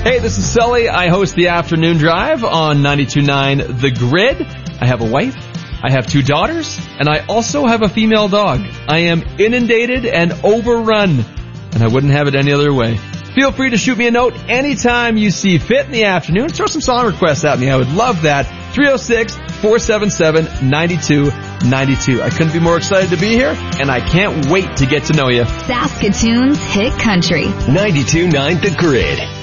Hey, this is Sully. I host the Afternoon Drive on 92.9 The Grid. I have a wife, I have 2 daughters, and I also have a female dog. I am inundated and overrun, and I wouldn't have it any other way. Feel free to shoot me a note anytime you see fit in the afternoon. Throw some song requests at me. I would love that. 306-477-9292. I couldn't be more excited to be here, and I can't wait to get to know you. Saskatoon's Hit Country. 92.9 The Grid.